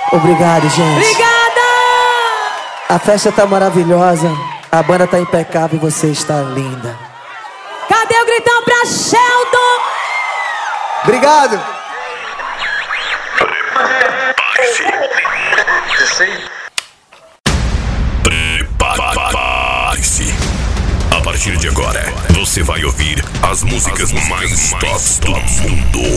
Obrigado, gente. Obrigada! A festa tá maravilhosa, a banda tá impecável e você está linda. Cadê o gritão pra Sheldon? Obrigado. Prepare-se. A partir de agora, você vai ouvir as músicas mais tops do mundo.